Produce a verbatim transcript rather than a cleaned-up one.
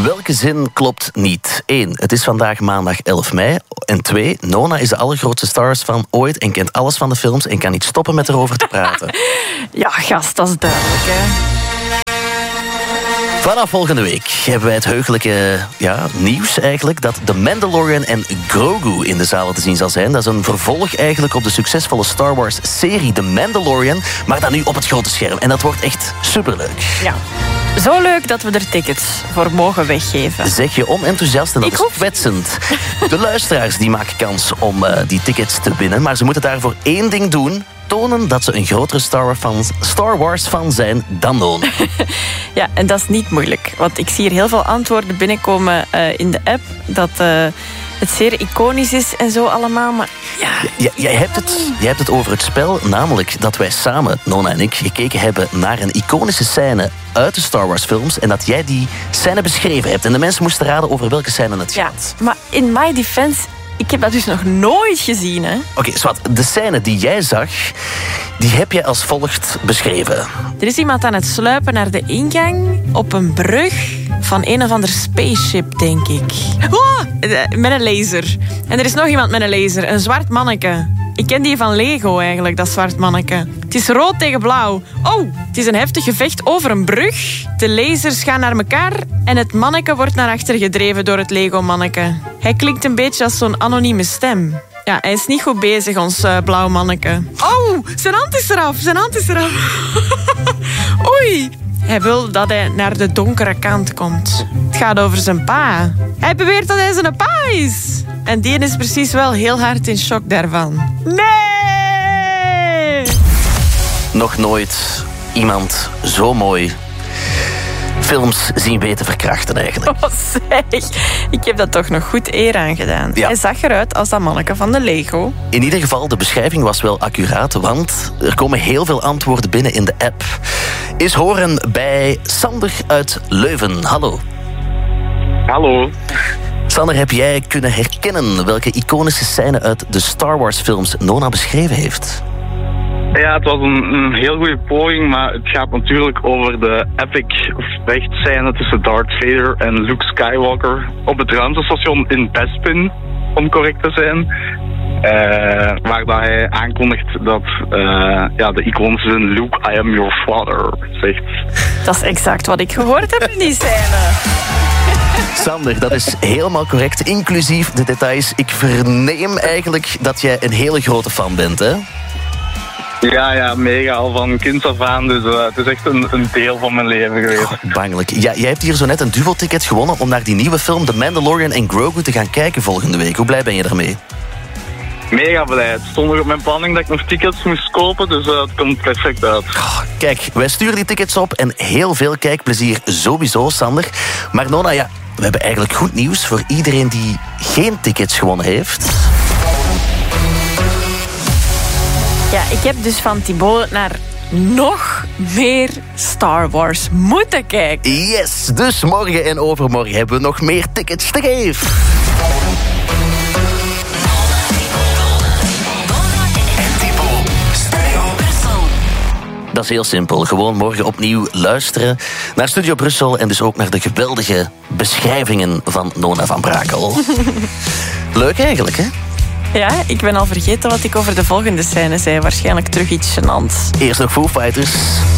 Welke zin klopt niet? één. Het is vandaag maandag elf mei. En twee. Nona is de allergrootste Star Wars fan ooit en kent alles van de films en kan niet stoppen met erover te praten. Ja, gast, dat is duidelijk, hè. Vanaf volgende week hebben wij het heugelijke ja, nieuws eigenlijk dat The Mandalorian en Grogu in de zalen te zien zal zijn. Dat is een vervolg eigenlijk op de succesvolle Star Wars-serie The Mandalorian, maar dan nu op het grote scherm. En dat wordt echt superleuk. Ja. Zo leuk dat we er tickets voor mogen weggeven. Zeg je onenthousiast en dat Ik is hoef... kwetsend. De luisteraars die maken kans om uh, die tickets te winnen, maar ze moeten daarvoor één ding doen: tonen dat ze een grotere Star Wars fan, Star Wars fan zijn dan Nona. Ja, en dat is niet moeilijk. Want ik zie hier heel veel antwoorden binnenkomen uh, in de app. Dat uh, het zeer iconisch is en zo allemaal. Maar ja, ja, jij, hebt het, jij hebt het over het spel. Namelijk dat wij samen, Nona en ik, gekeken hebben naar een iconische scène uit de Star Wars films. En dat jij die scène beschreven hebt. En de mensen moesten raden over welke scène het gaat. Ja, maar in my defense... Ik heb dat dus nog nooit gezien, hè. Oké, okay, Swat, de scène die jij zag, die heb jij als volgt beschreven. Er is iemand aan het sluipen naar de ingang op een brug van een of ander spaceship, denk ik. Oh, met een laser. En er is nog iemand met een laser, een zwart manneke. Ik ken die van Lego eigenlijk, dat zwart manneke. Het is rood tegen blauw. Oh, het is een heftig gevecht over een brug. De lasers gaan naar elkaar en het manneke wordt naar achter gedreven door het Lego-manneke. Hij klinkt een beetje als zo'n anonieme stem. Ja, hij is niet goed bezig, ons uh, blauw manneke. Oh, zijn hand is eraf, zijn hand is eraf. Oei. Hij wil dat hij naar de donkere kant komt. Het gaat over zijn pa. Hij beweert dat hij zijn pa is. En die is precies wel heel hard in shock daarvan. Nee! Nog nooit iemand zo mooi films zien weten verkrachten eigenlijk. Oh zeg, ik heb dat toch nog goed eer aangedaan. Ja. Hij zag eruit als dat manneke van de Lego. In ieder geval, de beschrijving was wel accuraat, want er komen heel veel antwoorden binnen in de app. Is horen bij Sander uit Leuven. Hallo. Hallo. Sander, heb jij kunnen herkennen welke iconische scène uit de Star Wars films Nona beschreven heeft? Ja, het was een, een heel goede poging, maar het gaat natuurlijk over de epic vechtscène tussen Darth Vader en Luke Skywalker op het ruimtestation in Bespin, om correct te zijn. Uh, waar dat hij aankondigt dat uh, ja, de iconische zin Luke, I am your father zegt. Dat is exact wat ik gehoord heb in die scène. Sander, dat is helemaal correct, inclusief de details. Ik verneem eigenlijk dat jij een hele grote fan bent, hè? Ja, ja, mega, al van kinds af aan. Dus uh, het is echt een, een deel van mijn leven geweest. Oh, bangelijk. Ja, jij hebt hier zo net een duvelticket gewonnen om naar die nieuwe film The Mandalorian en Grogu te gaan kijken volgende week. Hoe blij ben je daarmee? Mega blij. Het stond nog op mijn planning dat ik nog tickets moest kopen, dus uh, het komt perfect uit. Oh, kijk, wij sturen die tickets op en heel veel kijkplezier sowieso, Sander. Maar Nona, ja, we hebben eigenlijk goed nieuws voor iedereen die geen tickets gewonnen heeft. Ja, ik heb dus van Thibaut naar nog meer Star Wars moeten kijken. Yes, dus morgen en overmorgen hebben we nog meer tickets te geven. Dat is heel simpel. Gewoon morgen opnieuw luisteren naar Studio Brussel en dus ook naar de geweldige beschrijvingen van Nona van Brakel. Leuk eigenlijk, hè? Ja, ik ben al vergeten wat ik over de volgende scène zei. Waarschijnlijk terug iets gênants. Eerst nog Foo Fighters.